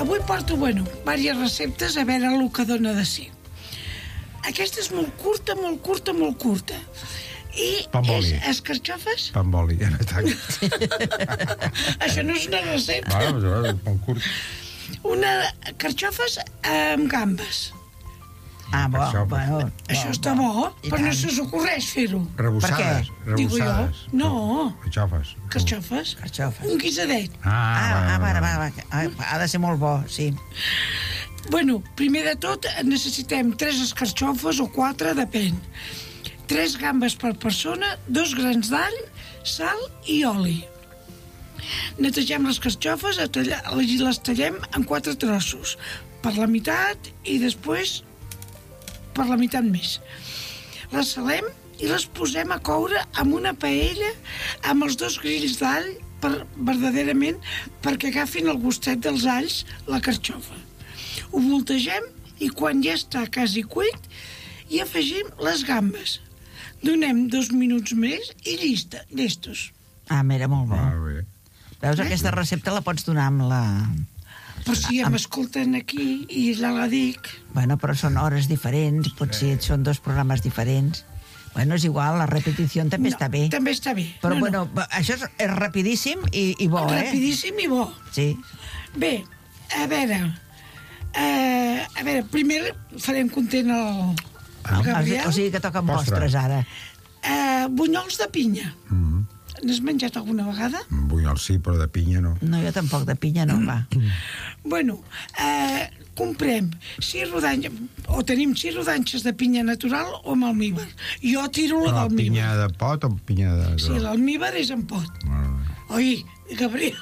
avui porto, diverses receptes, a veure el que dona de si. Aquesta és molt curta. I Pamboli. és escarxofes? Pamboli, ja no tant. Això no és una recepta. Bueno, molt curt. Una carxofes amb gambes. Bueno. Això està bo, però no se us ocorreix fer-ho. Rebussades. Digo jo. No. Carxofes. Carxofes. Un guisadet. Va. Ha de ser molt bo, sí. Primer de tot necessitem 3 escarxofes o 4, depèn. 3 gambes per persona, 2 grans d'all, sal i oli. Netegem les carxofes i les tallem en 4 trossos, per la meitat i després per la meitat més. Les salem i les posem a coure amb una paella amb els 2 grills d'all verdaderament perquè agafin el gustet dels alls la carxofa. Ho voltegem i quan ja està quasi cuit hi afegim les gambes. Donem 2 minuts més i llestos. Mira, molt bo. Bé. Veus, aquesta recepta la pots donar amb la... Però si ja m'escolten aquí i la dic... Però són hores diferents, potser són 2 programes diferents. És igual, la repetició també està bé. També està bé. Però això és rapidíssim i bo, Rapidíssim i bo. Sí. Bé, a veure, primer farem content el Gabriel. O sigui que toquen postres ara. Bunyols de pinya. N'has menjat alguna vegada? Bunyol sí, però de pinya no. No, jo tampoc, de pinya no, va. Comprem 6 rodanxes, o tenim 6 rodanxes de pinya natural o amb almívar. Jo tiro la d'almívar. Pinya de pot o pinya de... Sí, l'almívar és en pot. Oi, Gabriel?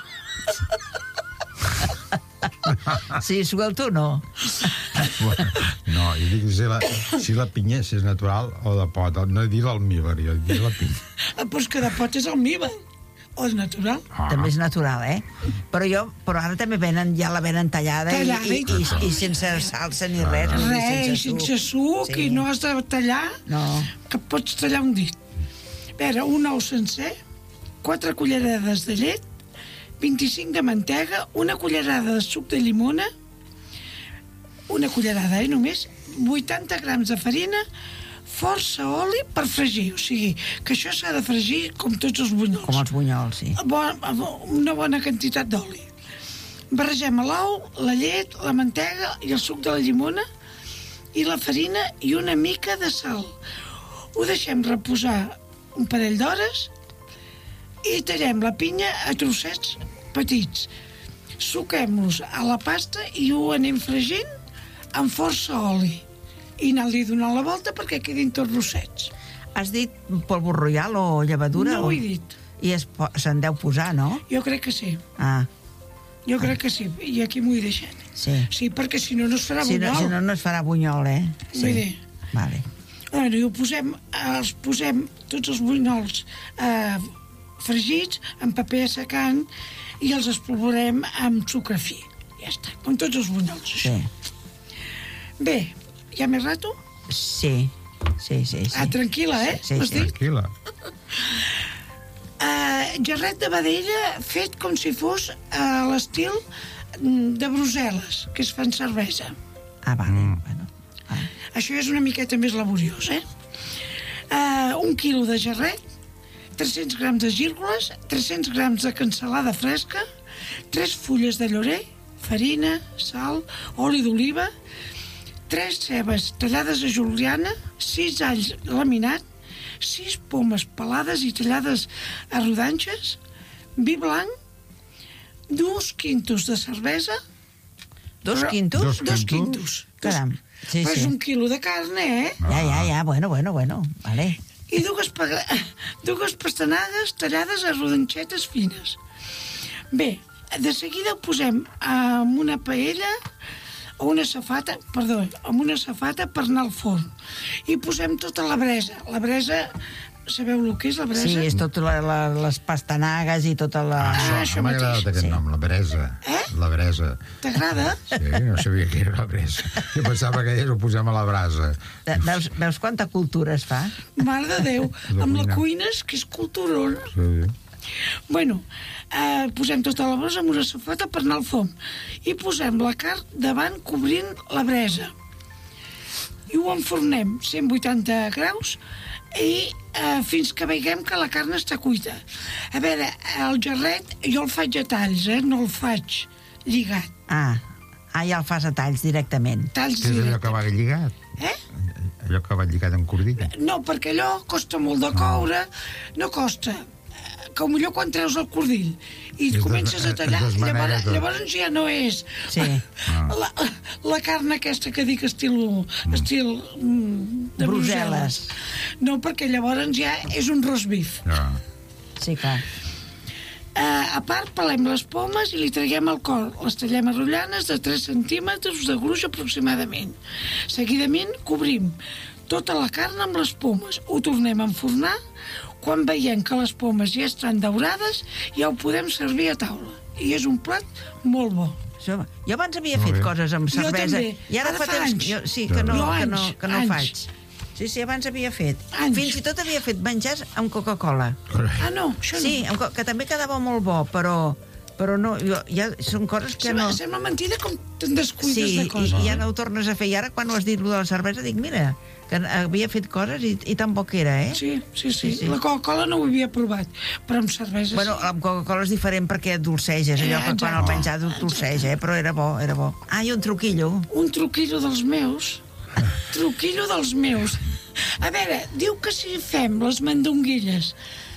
Sí, suelto o no? No, jo dic si la pinya és natural o de pot. No he dit l'almívar, jo he dit la pinya. Però és que de pot és almívar. O és natural. També és natural, Però ara també ja la venen tallada i sense salsa ni res. Sense suc i no has de tallar, que pots tallar un dit. A veure, un ou sencer, 4 cullerades de llet, 25 de mantega, una cullerada de suc de llimona, una cullerada, només, 80 grams de farina, força oli per fregir, o sigui, que això s'ha de fregir com tots els bunyols. Com els bunyols, sí. Una bona quantitat d'oli. Barregem l'ou, la llet, la mantega i el suc de la llimona i la farina i una mica de sal. Ho deixem reposar un parell d'hores i tallem la pinya a trossets petits. Suquem-los a la pasta i ho anem fregint amb força oli i anar-li donant la volta perquè quedin tots rossets. Has dit polvo royal o llevadura? No ho he dit. I se'n deu posar, no? Jo crec que sí. Jo crec que sí, i aquí m'ho he deixat. Sí, perquè si no, no es farà bunyol. Si no, no es farà bunyol, Vull dir. Vale. I els posem tots els bunyols fregits en paper assecant i els espolvorem amb sucre fi. Ja està, com tots els bunyols, això. Bé, hi ha més rato? Sí. Tranquil·la, Sí. Tranquil·la. Gerret de vedella fet com si fos a l'estil de Brussel·les, que es fan cervesa. Vale. Això és una miqueta més laboriós, 1 quilo de gerret, 300 grams de gírgoles, 300 grams de cansalada fresca, 3 fulles de llorer, farina, sal, oli d'oliva, 3 cebes tallades a juliana, 6 alls laminats, 6 pomes pelades i tallades a rodanxes, vi blanc, 2 quintos de cervesa. 2 quintos? 2 quintos. Caram. Però és 1 quilo de carn, Ja, bueno, vale. I 2 pastanagues tallades a rodanxetes fines. Bé, de seguida ho posem en una paella o una safata, amb una safata per anar al forn. I posem tota la bresa. La bresa, sabeu el que és la bresa? Sí, és tot les pastanagues i tota la... Això m'ha agradat aquest nom, la bresa. La bresa. T'agrada? Sí, no sabia que era la bresa. Jo pensava que ho posem a la brasa. Veus quanta cultura es fa? Mare de Déu, amb la cuina és que és culturón. Sí. Bueno, posem tota la brossa en una safata per anar al forn i posem la carn davant cobrint la bresa. I ho enfornem 180 graus i fins que veiem que la carn està cuita. A veure, el jarret jo el faig a talls, no el faig lligat. Ja el fas a talls directament. Talls és allò que va lligat? Allò que va lligat en cordilla? No, perquè allò costa molt de coure, no costa. Com allò quan treus el cordill i comences a tallar, llavors ja no és la carn aquesta que dic estil de Brussel·les. No, perquè llavors ja és un roast beef. Sí, clar. A part, pelem les pomes i li traiem el cor. Les tallem a rotllanes de 3 centímetres de gruix aproximadament. Seguidament, cobrim tota la carn amb les pomes. Ho tornem a enfornar. Quan veiem que les pomes ja estan daurades, ja ho podem servir a taula. I és un plat molt bo. Jo abans havia fet coses amb cervesa. Jo també. I ara fa temps que no ho faig. Sí, abans havia fet. Fins i tot havia fet menjars amb Coca-Cola. No, això no. Sí, que també quedava molt bo, però no, ja són coses que no... Sembla mentida com te'n descuides de coses. I ja no ho tornes a fer. I ara, quan ho has dit, de la cervesa, dic, mira, que havia fet coses i tan bo que era, Sí. La Coca-Cola no ho havia provat, però amb cervesa Bueno, amb Coca-Cola és diferent perquè dolceges, allò que quan el menjar dolceja, però era bo. I un truquillo. Un truquillo dels meus. Truquillo dels meus. A veure, diu que si fem les mandonguilles...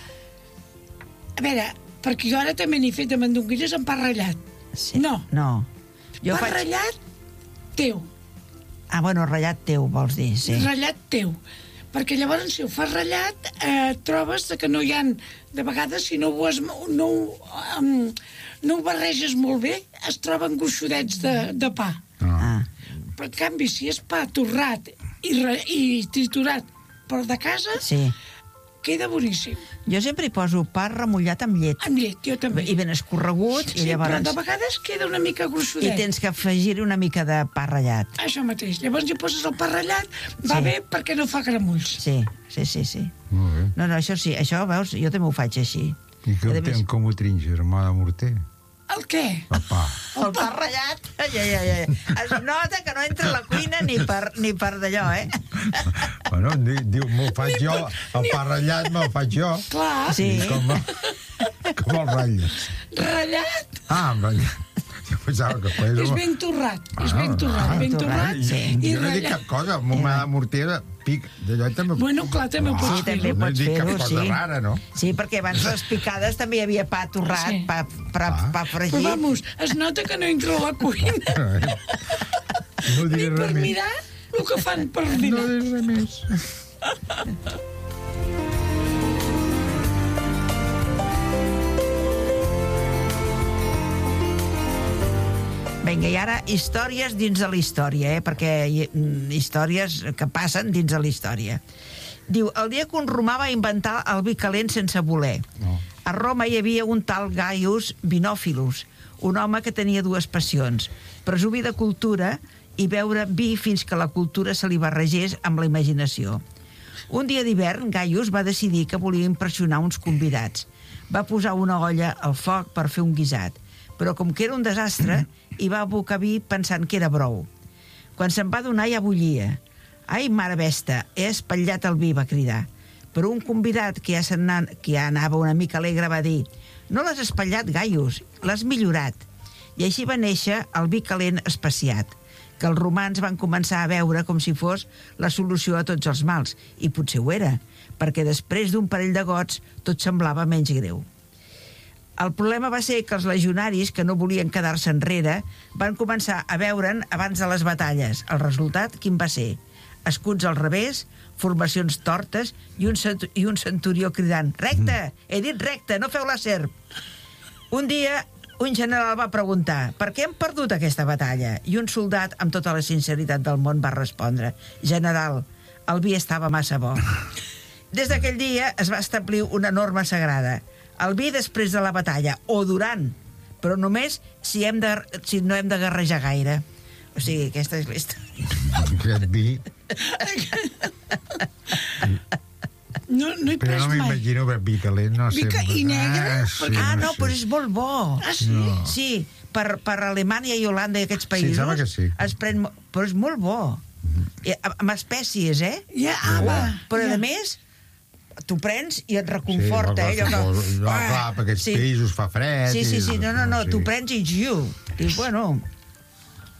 A veure, perquè jo ara també n'he fet de mandonguilles amb pa ratllat. Sí. No. Pa ratllat teu. Ratllat teu, vols dir, sí. Ratllat teu. Perquè llavors, si ho fas ratllat, trobes que no hi ha... De vegades, si no ho barreges molt bé, es troben gruixudets de pa. Però, en canvi, si és pa torrat i triturat per de casa, queda boníssim. Jo sempre hi poso pa remullat amb llet. Amb llet, jo també. I ben escorregut. Sí, però de vegades queda una mica gruixudet. I tens que afegir-hi una mica de pa ratllat. Això mateix. Llavors hi poses el pa ratllat, va bé perquè no fa gramulls. Sí. Molt bé. No, això sí, això, veus, jo també ho faig així. I com ho trinys, germà de morter? El què? El pa. El pa ratllat? Es nota que no entra a la cuina ni per d'allò, Bueno, diu, m'ho faig jo, el pa ratllat me'l faig jo. Clar. Sí. Com el ratlles. Ratllat? Amb ratllat. Jo pensava que fos... És ben torrat. Ben torrat. Jo no dic cap cosa, amb una mortera, pic, d'allò també... Bueno, clar, també ho pots fer. també pots fer-ho, cap cosa rara, no? Sí, perquè abans les picades també hi havia pa torrat, pa fregit. Però, vamos, es nota que no entra a la cuina. No diré res més. Per mirar el que fan per dinar. No diré res més. Vinga, i ara històries dins de la història, perquè històries que passen dins de la història. Diu, el dia que un romà va inventar el vi calent sense voler. A Roma hi havia un tal Gaius Vinòfilus, un home que tenia dues passions, presumir de cultura i beure vi fins que la cultura se li barregés amb la imaginació. Un dia d'hivern, Gaius va decidir que volia impressionar uns convidats. Va posar una olla al foc per fer un guisat, però com que era un desastre, hi va abocar vi pensant que era brou. Quan se'n va donar ja bullia. «Ai, mare besta, he espatllat el vi», va cridar. Però un convidat que ja anava una mica alegre va dir «No l'has espatllat, Gaius, l'has millorat». I així va néixer el vi calent especiat, que els romans van començar a veure com si fos la solució a tots els mals, i potser ho era, perquè després d'un parell de gots tot semblava menys greu. El problema va ser que els legionaris, que no volien quedar-se enrere, van començar a veure'n abans de les batalles. El resultat, quin va ser? Escuts al revés, formacions tortes i un centurió cridant «Recte! He dit recte, no feu la serp!» Un dia, un general va preguntar «Per què hem perdut aquesta batalla?» I un soldat, amb tota la sinceritat del món, va respondre «General, el vi estava massa bo». Des d'aquell dia es va establir una norma sagrada. El vi després de la batalla, o durant, però només si no hem de garrejar gaire. O sigui, aquesta és la història. Aquest vi... No he Però pres no mai. m'imagino vi calent, no sé. I negre? No, però és molt bo. Ah, sí? No. Sí, per Alemanya i Holanda i aquests Sí, països sembla que sí. es pren, però és molt bo. Amb espècies, Ja, va. Però ja. a més t'ho prens i et reconforta, Sí, clar, per aquests països fa fred. Sí, no, t'ho prens i dius, bueno,